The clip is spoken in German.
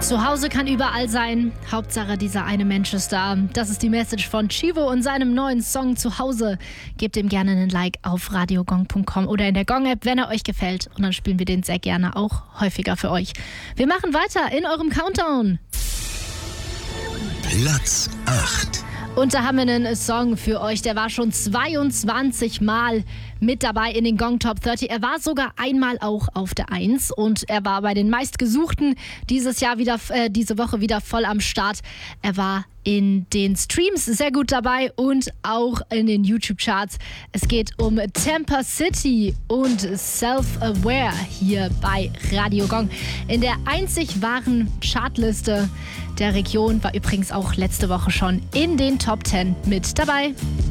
Zu Hause kann überall sein. Hauptsache, dieser eine Mensch ist da. Das ist die Message von Chivo und seinem neuen Song Zuhause. Gebt ihm gerne einen Like auf radiogong.com oder in der Gong-App, wenn er euch gefällt. Und dann spielen wir den sehr gerne auch häufiger für euch. Wir machen weiter in eurem Countdown. Platz 8. Und da haben wir einen Song für euch, der war schon 22 Mal mit dabei in den Gong Top 30. Er war sogar einmal auch auf der 1 und er war bei den meistgesuchten diese Woche wieder voll am Start. Er war in den Streams sehr gut dabei und auch in den YouTube-Charts. Es geht um Tampa City und Self-Aware hier bei Radio Gong. In der einzig wahren Chartliste der Region war übrigens auch letzte Woche schon in den Top 10 mit dabei.